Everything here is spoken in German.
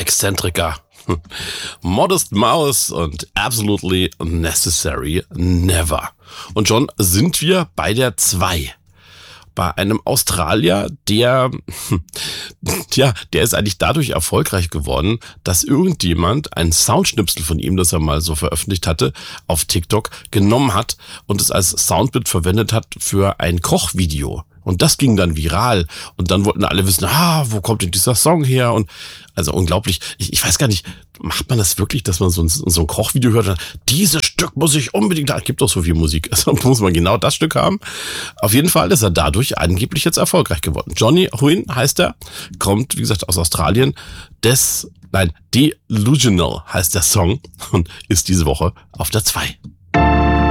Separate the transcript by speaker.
Speaker 1: Exzentriker, Modest Mouse und Absolutely Necessary Never. Und schon sind wir bei der 2. Bei einem Australier, der ist eigentlich dadurch erfolgreich geworden, dass irgendjemand einen Soundschnipsel von ihm, das er mal so veröffentlicht hatte, auf TikTok genommen hat und es als Soundbit verwendet hat für ein Kochvideo. Und das ging dann viral. Und dann wollten alle wissen, wo kommt denn dieser Song her? Und also unglaublich. Ich weiß gar nicht, macht man das wirklich, dass man so ein Kochvideo hört? Dieses Stück muss ich unbedingt, da gibt doch so viel Musik. Also muss man genau das Stück haben. Auf jeden Fall ist er dadurch angeblich jetzt erfolgreich geworden. Johnny Huyn heißt er, kommt, wie gesagt, aus Australien. Delusional heißt der Song und ist diese Woche auf der 2.